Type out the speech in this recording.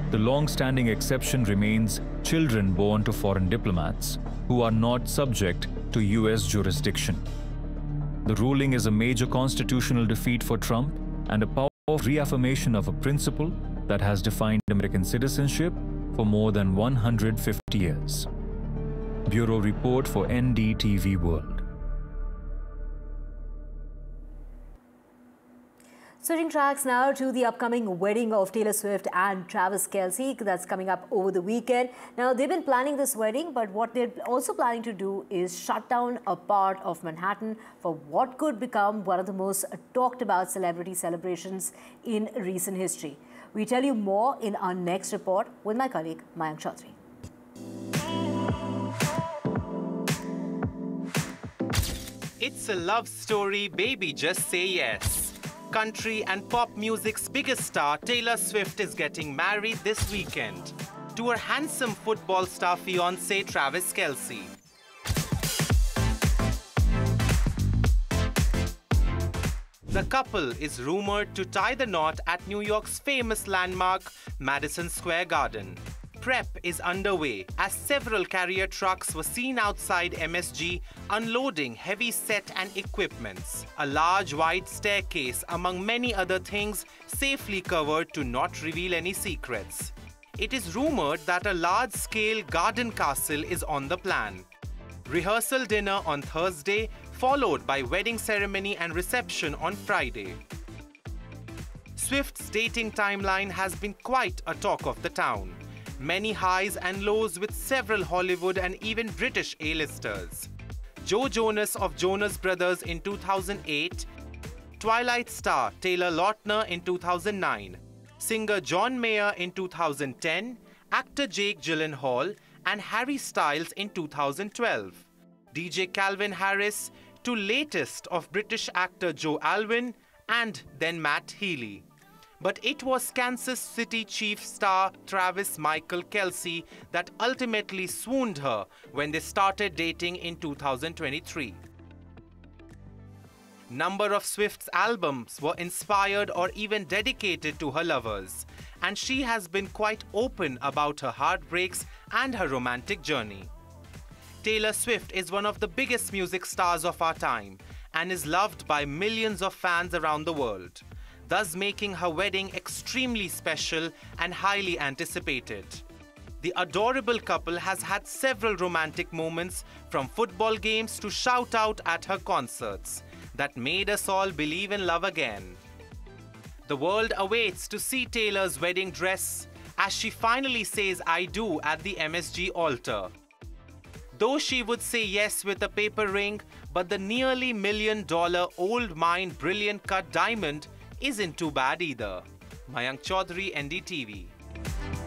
The long-standing exception remains children born to foreign diplomats who are not subject to US jurisdiction. The ruling is a major constitutional defeat for Trump and a powerful reaffirmation of a principle that has defined American citizenship for more than 150 years. Bureau Report for NDTV World. Switching tracks now to the upcoming wedding of Taylor Swift and Travis Kelce that's coming up over the weekend. Now, they've been planning this wedding, but what they're also planning to do is shut down a part of Manhattan for what could become one of the most talked about celebrity celebrations in recent history. We tell you more in our next report with my colleague Mayank Chaudhary. It's a love story, baby, just say yes. Country and pop music's biggest star, Taylor Swift, is getting married this weekend to her handsome football star fiancé, Travis Kelce. The couple is rumored to tie the knot at New York's famous landmark, Madison Square Garden. Prep is underway as several carrier trucks were seen outside MSG unloading heavy set and equipments. A large wide staircase, among many other things, safely covered to not reveal any secrets. It is rumored that a large-scale garden castle is on the plan. Rehearsal dinner on Thursday, followed by wedding ceremony and reception on Friday. Swift's dating timeline has been quite a talk of the town. Many highs and lows with several Hollywood and even British A-listers. Joe Jonas of Jonas Brothers in 2008, Twilight star Taylor Lautner in 2009, singer John Mayer in 2010, actor Jake Gyllenhaal, and Harry Styles in 2012. DJ Calvin Harris, to latest of British actor Joe Alwyn, and then Matt Healy. But it was Kansas City Chiefs star Travis Michael Kelce that ultimately swooned her when they started dating in 2023. Number of Swift's albums were inspired or even dedicated to her lovers, and she has been quite open about her heartbreaks and her romantic journey. Taylor Swift is one of the biggest music stars of our time and is loved by millions of fans around the world, thus making her wedding extremely special and highly anticipated. The adorable couple has had several romantic moments, from football games to shout out at her concerts, that made us all believe in love again. The world awaits to see Taylor's wedding dress as she finally says "I do" at the MSG altar. Though she would say yes with a paper ring, but the nearly $1 million Old Mine brilliant cut diamond isn't too bad either. Mayank Chaudhary, NDTV.